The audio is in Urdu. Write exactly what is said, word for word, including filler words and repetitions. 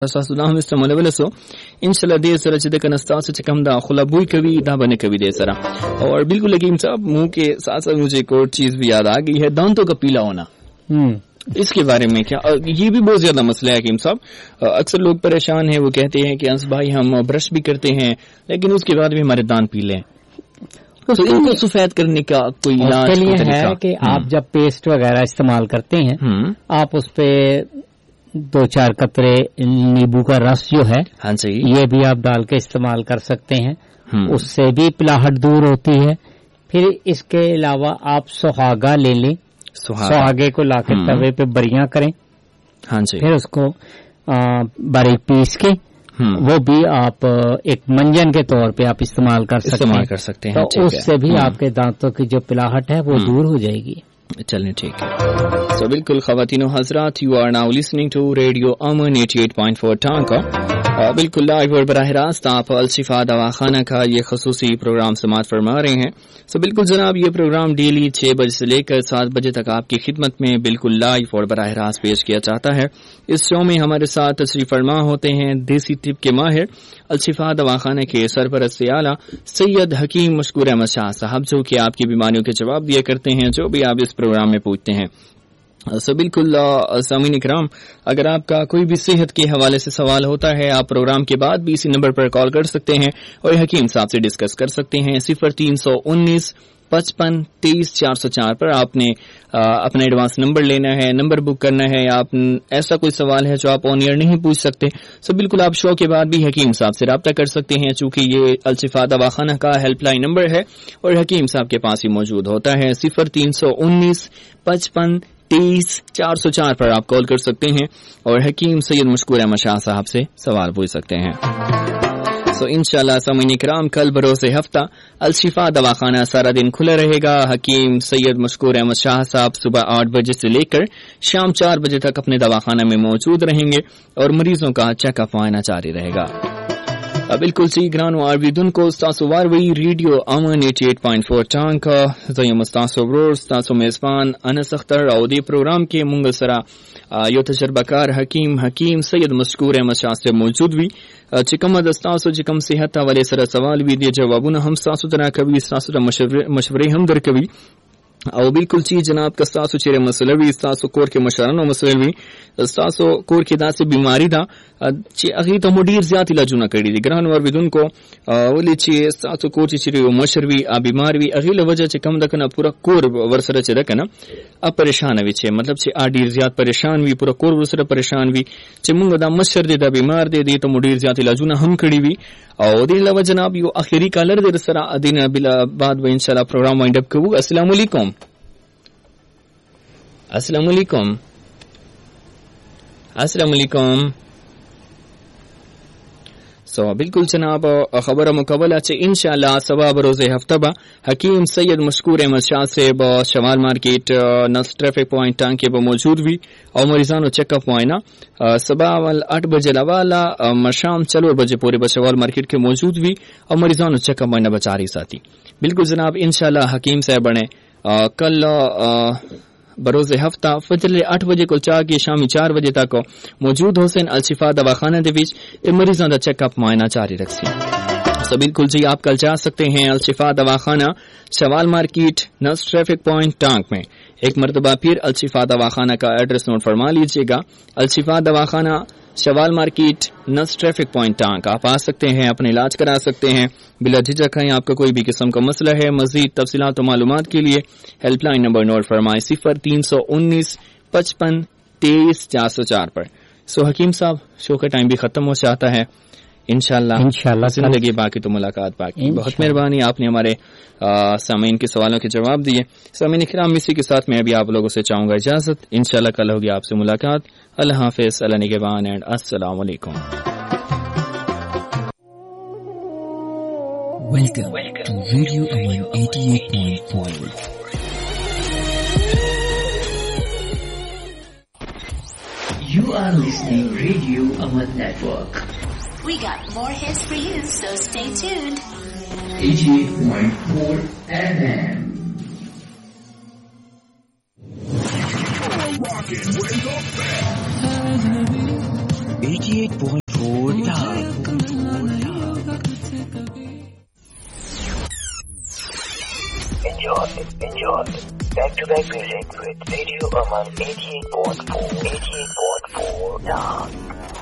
اساس الله استعمال ولسو ان شاء الله دې سره چې د کنستاس چې کوم دا خلبوي کوي دا بنه کوي دې سره. اور بالکل حکیم صاحب منہ کے ساتھ ساتھ مجھے ایک اور چیز بھی یاد آ گئی ہے، دانتوں کا پیلا ہونا، اس کے بارے میں کیا؟ یہ بھی بہت زیادہ مسئلہ ہے حکیم صاحب. اکثر لوگ پریشان ہیں، وہ کہتے ہیں کہ انس بھائی ہم برش بھی کرتے ہیں لیکن اس کے بعد بھی ہمارے دانت پیلے ہیں، تو ان کو سفید کرنے کا کوئی علاج کے لیے ہے کہ آپ جب پیسٹ وغیرہ استعمال کرتے ہیں آپ اس پہ دو چار قطرے نیبو کا رس جو ہے ہاں جی یہ بھی آپ ڈال کے استعمال کر سکتے ہیں، اس سے بھی پلاہٹ دور ہوتی ہے. پھر اس کے علاوہ آپ سہاگا لے لیں، سہاگے کو لا کے توے پہ بریاں کریں، ہاں جی پھر اس کو باریک پیس کے وہ بھی آپ ایک منجن کے طور پہ آپ استعمال کر سکتے استعمال کر سکتے ہیں، تو اس سے بھی آپ کے دانتوں کی جو پلاہٹ ہے وہ دور ہو جائے گی. چلیں ٹھیک ہے. سو بالکل خواتین و حضرات، you are now listening to radio امن ایٹی ایٹ پوائنٹ فور ٹانکا. بالکل لائیو اور براہ راست آپ الشفا دواخانہ کا یہ خصوصی پروگرام سماعت فرما رہے ہیں. سو بالکل جناب، یہ پروگرام ڈیلی چھ بجے سے لے کر سات بجے تک آپ کی خدمت میں بالکل لائیو اور براہ راست پیش کیا جاتا ہے. اس شو میں ہمارے ساتھ تشریف فرما ہوتے ہیں دیسی طب کے ماہر الشفا دواخانہ کے سرپرست اعلیٰ سید حکیم مشکور احمد شاہ صاحب، جو کہ آپ کی بیماریوں کے جواب دیا کرتے ہیں جو بھی آپ اس پروگرام میں پوچھتے ہیں. سو بالکل سامعین اکرام، اگر آپ کا کوئی بھی صحت کے حوالے سے سوال ہوتا ہے آپ پروگرام کے بعد بھی اسی نمبر پر کال کر سکتے ہیں اور حکیم صاحب سے ڈسکس کر سکتے ہیں. صفر تین سو انیس پچپن تیئیس چار سو چار پر آپ نے اپنا ایڈوانس نمبر لینا ہے، نمبر بک کرنا ہے. آپ ایسا کوئی سوال ہے جو آپ آن ایئر نہیں پوچھ سکتے، سو بالکل آپ شو کے بعد بھی حکیم صاحب سے رابطہ کر سکتے ہیں، چونکہ یہ الشفا دواخانہ کا ہیلپ لائن نمبر ہے اور حکیم صاحب کے پاس ہی موجود ہوتا ہے. صفر تین سو انیس پچپن تیئیس چار سو چار پر آپ کال کر سکتے ہیں اور حکیم سید مشکور احمد شاہ صاحب سے سوال پوچھ سکتے ہیں. سو انشاءاللہ سامعین کرام، کل بروز ہفتہ الشفا دواخانہ سارا دن کھلا رہے گا. حکیم سید مشکور احمد شاہ صاحب صبح آٹھ بجے سے لے کر شام چار بجے تک اپنے دواخانہ میں موجود رہیں گے اور مریضوں کا چیک اپ معائنہ جاری رہے گا. بالکل سی گرانو آرویدن کو ستاسو واروی ریڈیو امن ایٹی ایٹ پوائنٹ فور ٹانکا زیم ستاسو برور ستاسو میزبان انس اختر او دی پروگرام کے منگل سرا یو تجربہ کار حکیم حکیم سید مشکور احمد شاہ سے موجود بھی چکم دستاسو چکم صحت والے سرا سوال بھی دی جوابونه هم ستاسو ترا کوي ستاسو د مشورې هم درکوي او بالکل چی جناب کا ستاسو چیرې مسله وي ستاسو کور کې مشرانو مسله وي ستاسو کور کې داسې بیماری ده چې هغه ته مو ډیر زیات علاجونه کړي دي ګران اوریدونکو ولې چې ستاسو کور چې چیرې یو مشر وي ا بیمار وي هغه له وجه چې کم د کنه پورا کور ورسره چې ده کنه ا پریشان وي چې مطلب چې ا ډیر زیات پریشان وي پورا کور ورسره پریشان وي چې موږ دا مشر دی دا بیمار دی دی ته مو ډیر زیات علاجونه هم کړي وي او دې له وجه جناب یو اخیری کالر د سره ادینه بلا بعد و ان شاء الله پروګرام وایند اپ کوو. السلام علیکم. السلام علیکم. السلام علیکم. سو بالکل جناب خبر مکمل ہے انشاءاللہ سبب روز ہفتہ با حکیم سید مشکور احمد شاہ سے با شمال مارکیٹ نس ٹریفک پوائنٹ ٹانکے با موجود بھی اور مریضانو چیک اپ معائنہ صبح اول آٹھ بجے لوالا شام چلو بجے پورے بشوال مارکیٹ کے موجود بھی اور مریضانو چیک اپ معائنہ بچاری ساتھی. بالکل جناب انشاءاللہ حکیم صاحب بنے کل بروز ہفتہ فجر آٹھ بجے کو چاہ کے شامی چار بجے تک موجود حسین الشفا دواخانہ دے وچ تے مریضاں دا چیک اپ معائنہ جاری رکھسی. سو بالکل جی آپ کل جا سکتے ہیں الشفا دواخانہ شوال مارکیٹ نس ٹریفک پوائنٹ ٹانک میں. ایک مرتبہ پھر الشفا دواخانہ کا ایڈریس نوٹ فرما لیجئے گا. الشفا دواخانہ شوال مارکیٹ نس ٹریفک پوائنٹ ٹانک آپ آ سکتے ہیں اپنے علاج کرا سکتے ہیں بلا جھجک ہے. آپ کا کوئی بھی قسم کا مسئلہ ہے مزید تفصیلات و معلومات کے لیے ہیلپ لائن نمبر نوٹ فرمائیں صفر تین سو انیس پچپن تیئیس چار سو چار پر. سو حکیم صاحب شو کا ٹائم بھی ختم ہو جاتا ہے انشاءاللہ انشاءاللہ زندگی باقی تو ملاقات باقی. بہت مہربانی آپ نے ہمارے سامعین کے سوالوں کے جواب دیے. سامعین کرام اسی کے ساتھ میں ابھی آپ لوگوں سے چاہوں گا اجازت. انشاءاللہ کل ہوگی آپ سے ملاقات. اللہ حافظ. اللہ نگہبان اینڈ السلام علیکم. Welcome, Welcome to Radio Aman eighty-eight point four. You are listening Radio Aman Network. We got more hits for you, so stay tuned. eighty-eight point four F M. Rockin' with the best. eighty-eight point four Enjoy, enjoy. Back-to-back music with Radio Aman eighty-eight point four, eighty-eight point four.